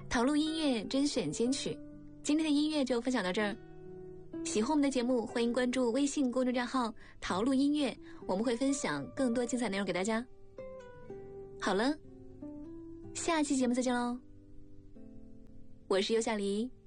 陶录音乐甄选金曲，今天的音乐就分享到这儿。喜欢我们的节目，欢迎关注微信公众账号陶录音乐，我们会分享更多精彩内容给大家。好了，下期节目再见喽，我是尤夏黎。